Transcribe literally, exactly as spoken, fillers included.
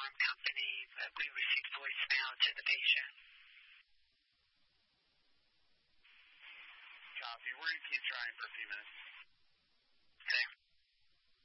alarm company. Uh, we received voicemail to the patient. Copy. We're going to keep trying for a few minutes. Okay.